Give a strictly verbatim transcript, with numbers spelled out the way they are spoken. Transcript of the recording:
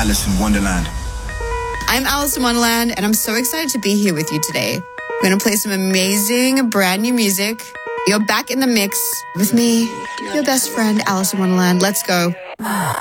Alice in Wonderland. I'm Alice in Wonderland, and I'm so excited to be here with you today. I'm going to play some amazing brand new music. You're back in the mix with me, your best friend, Alice in Wonderland. Let's go.